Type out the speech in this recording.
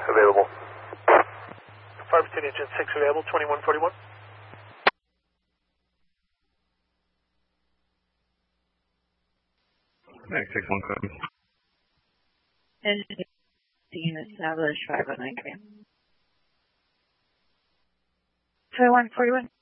available. Fire Battalion Engine 6 available, 2141. Next 61 copy. Engine unit established 509 gram. 2141.